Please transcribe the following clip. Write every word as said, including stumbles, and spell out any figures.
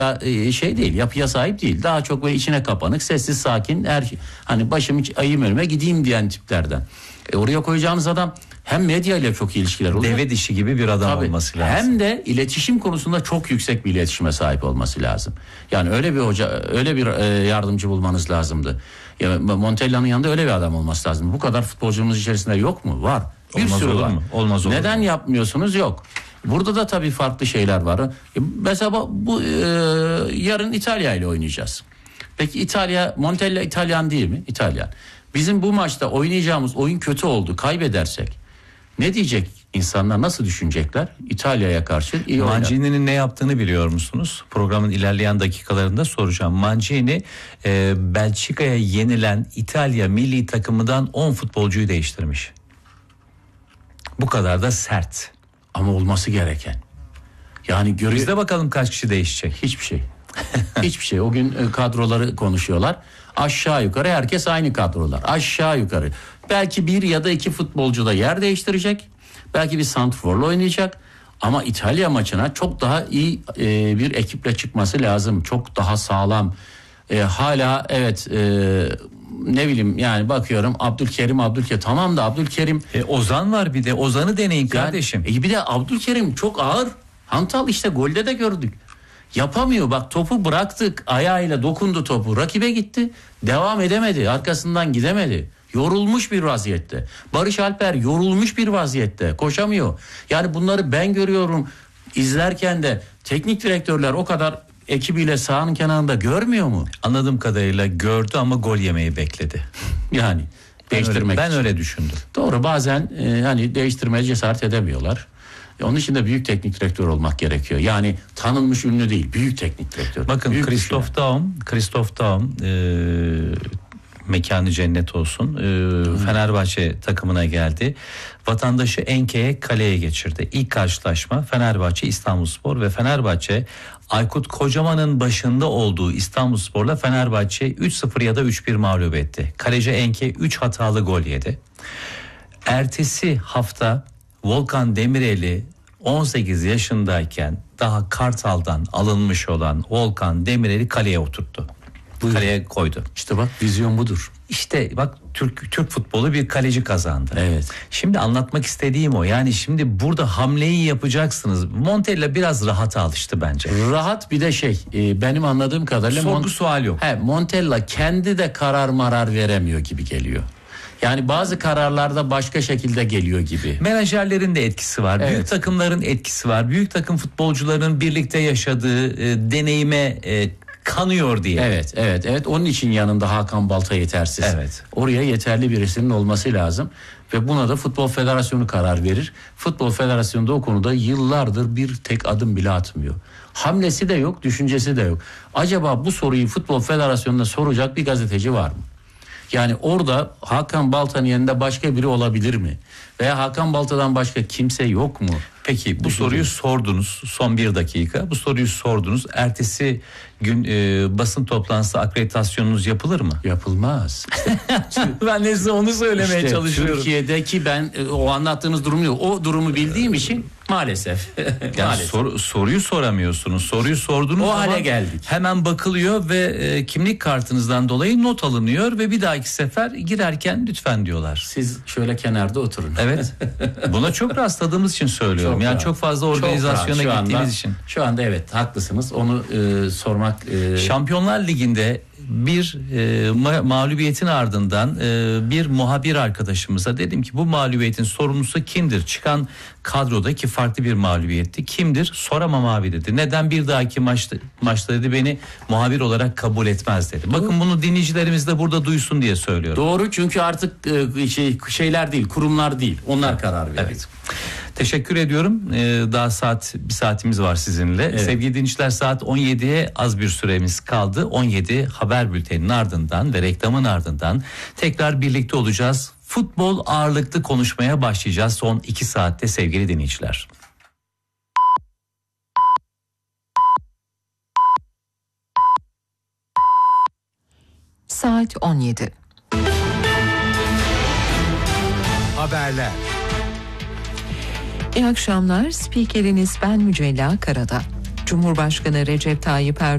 şey değil, yapıya sahip değil. Daha çok böyle içine kapanık, sessiz, sakin, her şey. Hani başım hiç ayım önüme gideyim diyen tiplerden. E oraya koyacağınız adam hem medya ile çok iyi ilişkiler olur. Deve dişi gibi bir adam Tabii, olması lazım. Hem de iletişim konusunda çok yüksek bir iletişime sahip olması lazım. Yani öyle bir hoca, öyle bir e, yardımcı bulmanız lazımdı. Ya Montella'nın yanında öyle bir adam olması lazım. Bu kadar futbolcumuz içerisinde yok mu? Var. Bir Olmaz sürü olur var. mu? Olmaz olur. Neden mu? yapmıyorsunuz? Yok. Burada da tabii farklı şeyler var. Mesela bu e, yarın İtalya ile oynayacağız. Peki İtalya, Montella İtalyan değil mi? İtalyan. Bizim bu maçta oynayacağımız oyun kötü oldu, kaybedersek ne diyecek insanlar, nasıl düşünecekler? İtalya'ya karşı iyi oynar. Mancini'nin ne yaptığını biliyor musunuz? Programın ilerleyen dakikalarında soracağım. Mancini e, Belçika'ya yenilen İtalya milli takımından on futbolcuyu değiştirmiş. Bu kadar da sert. Ama olması gereken. Yani görüyor... Biz de bakalım kaç kişi değişecek. Hiçbir şey. Hiçbir şey. O gün kadroları konuşuyorlar. Aşağı yukarı herkes aynı kadrolar. Aşağı yukarı. Belki bir ya da iki futbolcu da yer değiştirecek. Belki bir santrforla oynayacak. Ama İtalya maçına çok daha iyi e, bir ekiple çıkması lazım. Çok daha sağlam. E, hala evet e, ne bileyim yani bakıyorum Abdülkerim Abdülkerim tamam da Abdülkerim. E, Ozan var bir de. Ozan'ı deneyin kardeşim. Yani, e, bir de Abdülkerim çok ağır. Hantal işte golde de gördük. Yapamıyor, bak topu bıraktık, ayağıyla dokundu topu, rakibe gitti, devam edemedi, arkasından gidemedi, yorulmuş bir vaziyette. Barış Alper yorulmuş bir vaziyette, koşamıyor. Yani bunları ben görüyorum, izlerken de teknik direktörler o kadar ekibiyle sahanın kenarında görmüyor mu? Anladığım kadarıyla gördü ama gol yemeyi bekledi. Yani ben değiştirmek öyle, ben için. öyle düşündüm. Doğru, bazen e, hani değiştirmeye cesaret edemiyorlar. Onun için de büyük teknik direktör olmak gerekiyor. Yani tanınmış ünlü değil, büyük teknik direktör. Bakın büyük Christoph Daum, Christoph Daum e, mekanı cennet olsun. E, Fenerbahçe takımına geldi. Vatandaşı Enke'ye kaleye geçirdi. İlk karşılaşma Fenerbahçe İstanbulspor ve Fenerbahçe Aykut Kocaman'ın başında olduğu İstanbulspor'la Fenerbahçe üç sıfır ya da üç bir mağlup etti. Kaleci Enke üç hatalı gol yedi. Ertesi hafta Volkan Demirel'i on sekiz yaşındayken daha Kartal'dan alınmış olan Volkan Demirel'i kaleye oturttu. Buyurun. Kaleye koydu. İşte bak, vizyon budur. İşte bak Türk Türk futbolu bir kaleci kazandı. Evet. Şimdi anlatmak istediğim o. Yani şimdi burada hamleyi yapacaksınız. Montella biraz rahata alıştı bence. Rahat, bir de şey e, benim anladığım kadarıyla sorgu Mont- sual yok. He, Montella kendi de karar marar veremiyor gibi geliyor. Yani bazı kararlarda başka şekilde geliyor gibi. Menajerlerin de etkisi var. Evet. Büyük takımların etkisi var. Büyük takım futbolcuların birlikte yaşadığı e, deneyime e, kanıyor diye. Evet, evet, evet. Onun için yanında Hakan Balta yetersiz. Evet. Oraya yeterli birisinin olması lazım ve buna da Futbol Federasyonu karar verir. Futbol Federasyonu da o konuda yıllardır bir tek adım bile atmıyor. Hamlesi de yok, düşüncesi de yok. Acaba bu soruyu Futbol Federasyonu'na soracak bir gazeteci var mı? Yani orada Hakan Balta'nın yanında başka biri olabilir mi? Veya Hakan Balta'dan başka kimse yok mu? Peki bu soruyu sordunuz, son bir dakika bu soruyu sordunuz. Ertesi gün e, basın toplantısı akreditasyonunuz yapılır mı? Yapılmaz. Ben de size onu söylemeye İşte çalışıyorum. Türkiye'deki ben e, o anlattığınız durum yok. O durumu bildiğim için maalesef. Yani maalesef. sor, soruyu soramıyorsunuz. Soruyu sordunuz O ama hale geldik. hemen bakılıyor ve e, kimlik kartınızdan dolayı not alınıyor ve bir dahaki sefer girerken lütfen diyorlar. Siz şöyle kenarda oturun. Evet. Buna çok rastladığımız için söylüyorum. Çok yani rahat. çok fazla organizasyona Çok rahat. Şu gittiğimiz anda, için. Şu anda evet haklısınız. Onu e, sormak. E... Şampiyonlar Ligi'nde bir e, ma- mağlubiyetin ardından e, bir muhabir arkadaşımıza dedim ki bu mağlubiyetin sorumlusu kimdir? Çıkan kadrodaki farklı bir mağlubiyetti. Kimdir? Soramam abi dedi. Neden bir dahaki maçta, maçta dedi beni muhabir olarak kabul etmez dedi. Bakın bunu dinleyicilerimiz de burada duysun diye söylüyorum. Doğru, çünkü artık e, şey şeyler değil, kurumlar değil. Onlar evet. karar veriyor. Evet. Teşekkür ediyorum. Ee, daha saat bir saatimiz var sizinle. Evet. Sevgili dinleyiciler, saat on yediye az bir süremiz kaldı. on yedi haber bülteninin ardından ve reklamın ardından tekrar birlikte olacağız. Futbol ağırlıklı konuşmaya başlayacağız son iki saatte sevgili dinleyiciler. Saat on yedi. Haberler. İyi akşamlar. Spikeriniz ben Mücella Karada. Cumhurbaşkanı Recep Tayyip Erdoğan